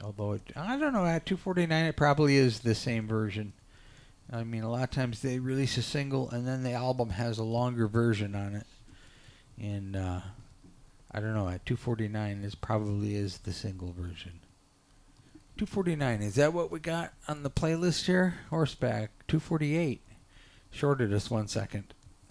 Although I don't know, at 249 it probably is the same version. I mean, a lot of times they release a single and then the album has a longer version on it. And I don't know, at 249 this probably is the single version. 249, is that what we got on the playlist here? Horseback, 248. Shorted us 1 second.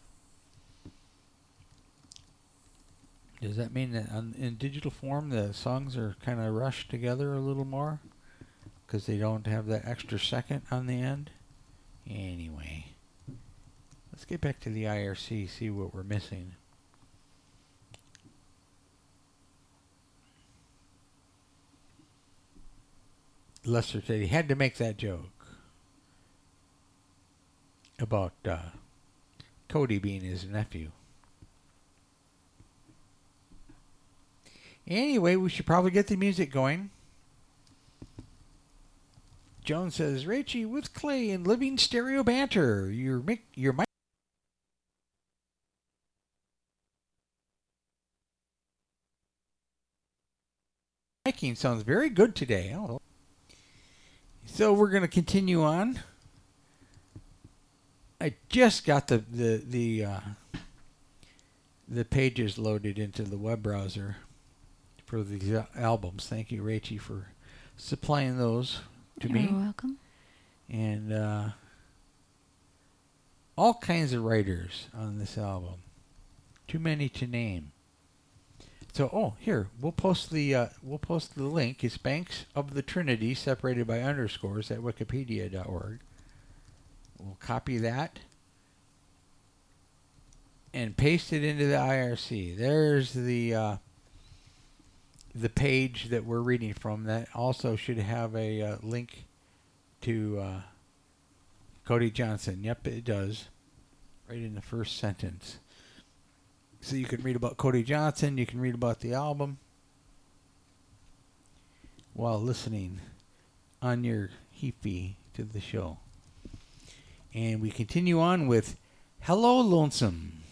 Does that mean that in digital form the songs are kind of rushed together a little more? Because they don't have that extra second on the end? Anyway, let's get back to the IRC, see what we're missing. Lester said he had to make that joke about Cody being his nephew. Anyway, we should probably get the music going. Joan says, Rachie with Clay and Living Stereo Banter. Your miking sounds very good today. Oh. So we're going to continue on. I just got the pages loaded into the web browser for these albums. Thank you, Rachie, for supplying those to me. You're welcome. And all kinds of writers on this album. Too many to name. So, here we'll post the link. It's Banks of the Trinity separated by underscores at wikipedia.org. We'll copy that and paste it into the IRC. There's the page that we're reading from. That also should have a link to Cody Johnson. Yep, it does. Right in the first sentence. So you can read about Cody Johnson. You can read about the album while listening on your Heapy to the show. And we continue on with Hello Lonesome.